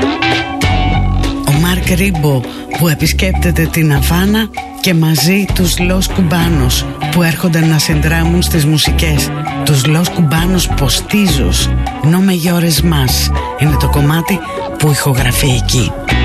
Ο Μάρκ Ρίμπο που επισκέπτεται την Αβάνα και μαζί τους Los Cubanos που έρχονταν να συνδράμουν στις μουσικές. Τους Los Cubanos Postizos, No Me Llores Más είναι το κομμάτι που ηχογραφεί εκεί.